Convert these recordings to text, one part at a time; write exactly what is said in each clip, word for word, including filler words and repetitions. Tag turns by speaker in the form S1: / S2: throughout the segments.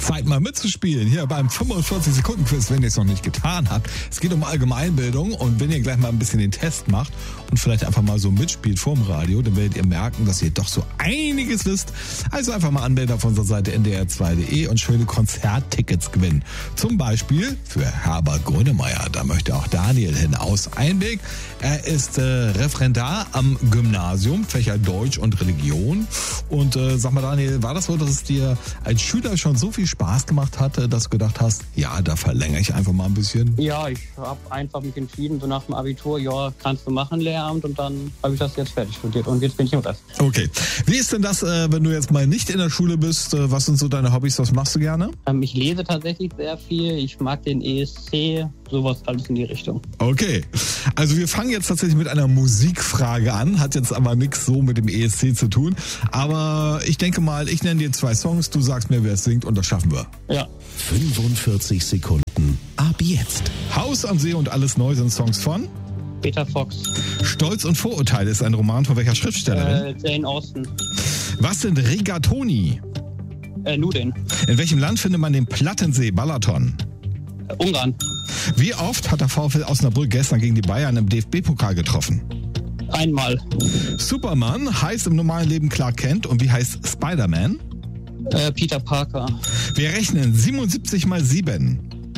S1: Zeit mal mitzuspielen hier beim fünfundvierzig Sekunden Quiz, wenn ihr es noch nicht getan habt. Es geht um Allgemeinbildung und wenn ihr gleich mal ein bisschen den Test macht und vielleicht einfach mal so mitspielt vorm Radio, dann werdet ihr merken, dass ihr doch so einiges wisst. Also einfach mal anmelden auf unserer Seite n d r zwei punkt d e und schöne Konzerttickets gewinnen. Zum Beispiel für Herbert Grönemeyer. Da möchte auch Daniel hin aus Einbeck. Er ist äh, Referendar am Gymnasium, Fächer Deutsch und Religion. Und äh, sag mal Daniel, war das so, dass es dir als Schüler schon so viel Spaß gemacht hatte, dass du gedacht hast, ja, da verlängere ich einfach mal ein bisschen?
S2: Ja, ich habe einfach mich entschieden, so nach dem Abitur, ja, kannst du machen, Lehramt, und dann habe ich das jetzt fertig studiert und jetzt bin ich im Rest.
S1: Okay. Wie ist denn das, äh, wenn du jetzt mal nicht in der Schule bist? Äh, was sind so deine Hobbys? Was machst du gerne?
S2: Ähm, ich lese tatsächlich sehr viel. Ich mag den E S C, sowas alles in die Richtung.
S1: Okay. Also wir fangen jetzt tatsächlich mit einer Musikfrage an. Hat jetzt aber nichts so mit dem E S C zu tun. Aber ich denke mal, ich nenne dir zwei Songs, du sagst mir, wer es singt und das schaffen wir.
S2: Ja.
S3: fünfundvierzig Sekunden ab jetzt.
S1: Haus am See und alles neu sind Songs von?
S2: Peter Fox.
S1: Stolz und Vorurteile ist ein Roman von welcher Schriftstellerin?
S2: Äh, Jane Austen.
S1: Was sind Rigatoni?
S2: Äh, Nudeln.
S1: In welchem Land findet man den Plattensee Balaton?
S2: Äh, Ungarn.
S1: Wie oft hat der VfL Osnabrück gestern gegen die Bayern im D F B-Pokal getroffen?
S2: Einmal.
S1: Superman heißt im normalen Leben Clark Kent und wie heißt Spider-Man?
S2: Äh, Peter Parker.
S1: Wir rechnen siebenundsiebzig mal sieben.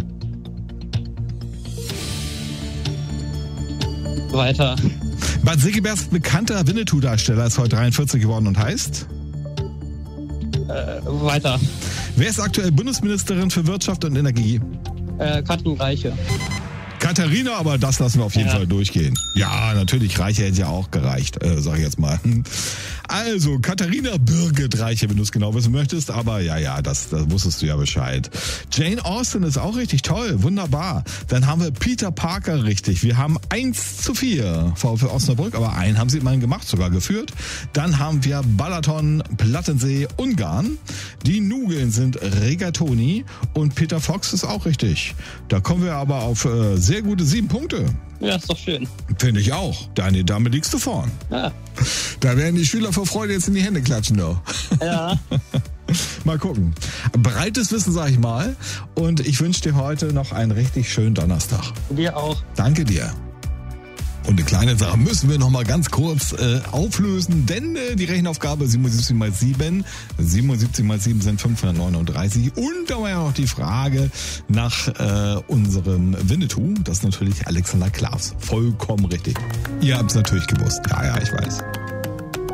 S2: Weiter.
S1: Bad Segebergs bekannter Winnetou-Darsteller ist heute dreiundvierzig geworden und heißt?
S2: Äh, weiter.
S1: Wer ist aktuell Bundesministerin für Wirtschaft und Energie?
S2: Äh, Katrin Reiche.
S1: Katharina, aber das lassen wir auf jeden
S2: ja.
S1: Fall durchgehen. Ja, natürlich, Reiche hätte ja auch gereicht, äh, sag ich jetzt mal. Also, Katharina Birgit Reiche, wenn du es genau wissen möchtest, aber ja, ja, das, das wusstest du ja Bescheid. Jane Austen ist auch richtig toll, wunderbar. Dann haben wir Peter Parker richtig. Wir haben eins zu vier VfL Osnabrück, aber einen haben sie immerhin gemacht, sogar geführt. Dann haben wir Balaton, Plattensee, Ungarn. Die Nudeln sind Rigatoni und Peter Fox ist auch richtig. Da kommen wir aber auf äh, sehr gute sieben Punkte.
S2: Ja, ist doch schön.
S1: Finde ich auch. Daniel, damit liegst du vorn.
S2: Ja.
S1: Da werden die Schüler vor Freude jetzt in die Hände klatschen, doch.
S2: Ja.
S1: Mal gucken. Breites Wissen, sag ich mal. Und ich wünsche dir heute noch einen richtig schönen Donnerstag.
S2: Dir auch.
S1: Danke dir. Und eine kleine Sache müssen wir noch mal ganz kurz äh, auflösen, denn äh, die Rechenaufgabe siebenundsiebzig mal sieben, siebenundsiebzig mal sieben sind fünfhundertneununddreißig und da war ja noch die Frage nach äh, unserem Winnetou, das ist natürlich Alexander Klaas. Vollkommen richtig. Ihr habt es natürlich gewusst. Ja, ja, ich weiß.